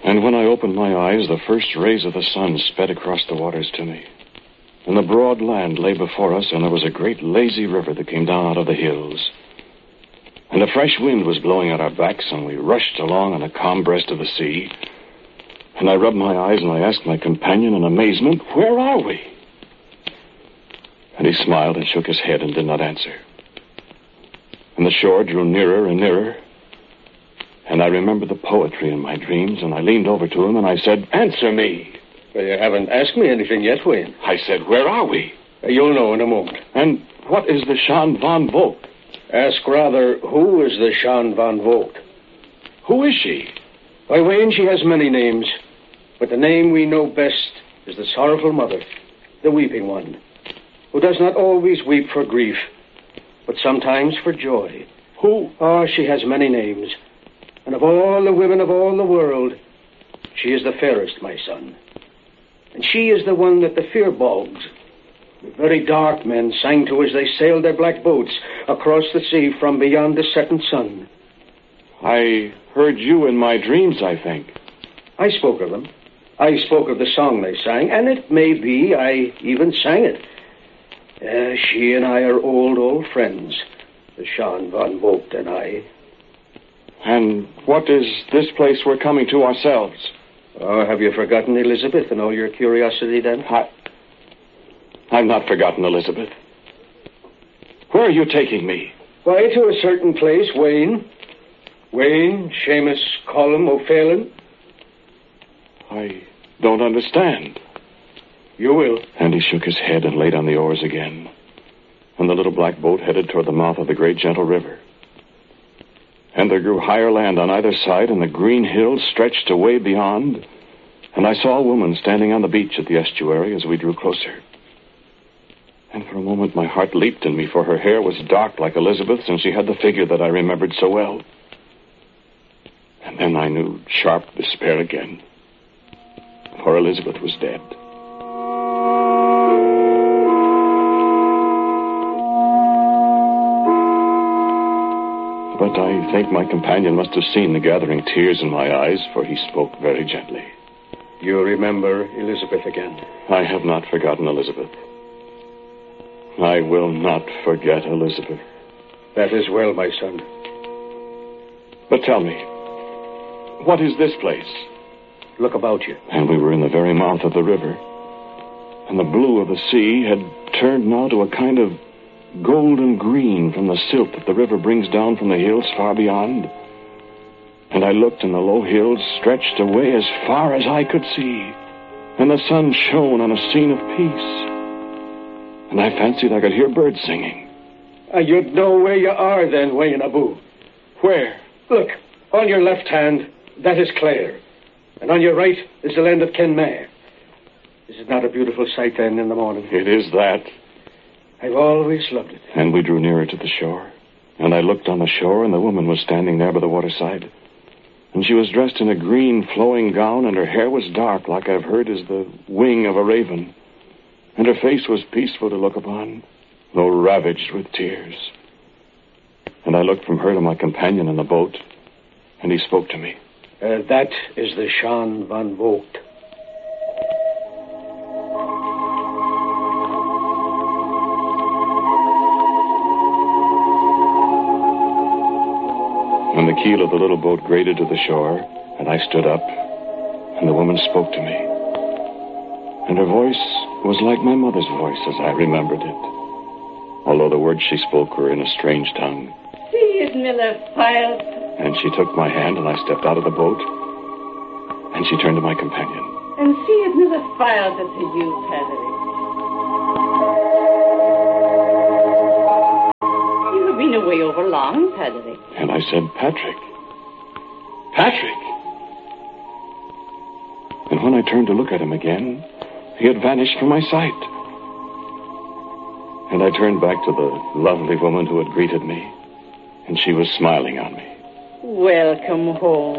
And when I opened my eyes, the first rays of the sun sped across the waters to me. And the broad land lay before us, and there was a great lazy river that came down out of the hills. And a fresh wind was blowing at our backs, and we rushed along on the calm breast of the sea. And I rubbed my eyes, and I asked my companion in amazement, "Where are we?" And he smiled and shook his head and did not answer. And the shore drew nearer and nearer. And I remembered the poetry in my dreams, and I leaned over to him, and I said, "Answer me." Well, you haven't asked me anything yet, Wayne. I said, "Where are we?" You'll know in a moment. And what is the Jeanne van Vogt? Ask rather, who is the Jeanne van Vogt? Who is she? Why, Wayne, she has many names. But the name we know best is the sorrowful mother, the weeping one, who does not always weep for grief, but sometimes for joy. Who? Oh, she has many names. And of all the women of all the world, she is the fairest, my son. And she is the one that the Firbolgs, the very dark men, sang to as they sailed their black boats across the sea from beyond the setting sun. I heard you in my dreams, I think. I spoke of them. I spoke of the song they sang, and it may be I even sang it. She and I are old friends, the Jeanne van Vogt and I. And what is this place we're coming to ourselves? Oh, have you forgotten Elizabeth and all your curiosity, then? I've not forgotten Elizabeth. Where are you taking me? Why, to a certain place, Wayne. Wayne, Seamus, Colum, O'Phelan. I don't understand. You will. And he shook his head and laid on the oars again. And the little black boat headed toward the mouth of the great gentle river. And there grew higher land on either side, and the green hills stretched away beyond. And I saw a woman standing on the beach at the estuary as we drew closer. And for a moment my heart leaped in me, for her hair was dark like Elizabeth's, and she had the figure that I remembered so well. And then I knew sharp despair again, for Elizabeth was dead. But I think my companion must have seen the gathering tears in my eyes, for he spoke very gently. You remember Elizabeth again? I have not forgotten Elizabeth. I will not forget Elizabeth. That is well, my son. But tell me, what is this place? Look about you. And we were in the very mouth of the river. And the blue of the sea had turned now to a kind of golden green from the silt that the river brings down from the hills far beyond. And I looked, and the low hills stretched away as far as I could see. And the sun shone on a scene of peace. And I fancied I could hear birds singing. You'd know where you are then, Wayne Abu. Where? Look, on your left hand, that is Clare. And on your right is the land of Kenmare. Is it not a beautiful sight then in the morning? It is that. I've always loved it. And we drew nearer to the shore. And I looked on the shore, and the woman was standing there by the waterside. And she was dressed in a green flowing gown, and her hair was dark, like I've heard is the wing of a raven. And her face was peaceful to look upon, though ravaged with tears. And I looked from her to my companion in the boat, and he spoke to me. That is the Jeanne van Vogt. And the keel of the little boat grated to the shore, and I stood up, and the woman spoke to me. And her voice was like my mother's voice as I remembered it, although the words she spoke were in a strange tongue. See it, Miller Files. And she took my hand, and I stepped out of the boat, and she turned to my companion. And see it, Miller Files, to you, Padre. You have been away over long, Padre. And I said, Patrick. Patrick! And when I turned to look at him again, he had vanished from my sight. And I turned back to the lovely woman who had greeted me, and she was smiling on me. Welcome home.